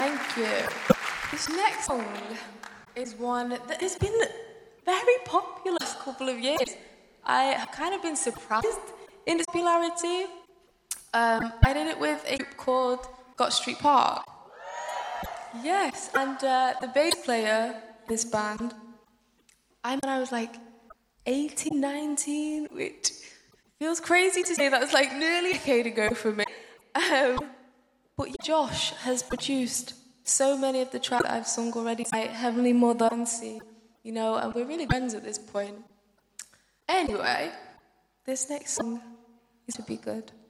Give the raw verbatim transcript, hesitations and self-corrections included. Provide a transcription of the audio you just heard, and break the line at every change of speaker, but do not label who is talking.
Thank you. This next song is one that has been very popular this couple of years. I have kind of been surprised in its popularity. Um, I did it with a group called Got Street Park. Yes, and uh, the bass player, this band, I met when I was like eighteen, nineteen, which feels crazy to say that was like nearly a decade ago for me. Um, but yeah, Josh has produced so many of the tracks that I've sung already, like Heavenly Mother, Fancy, you know, and we're really friends at this point. Anyway, this next song is to be good.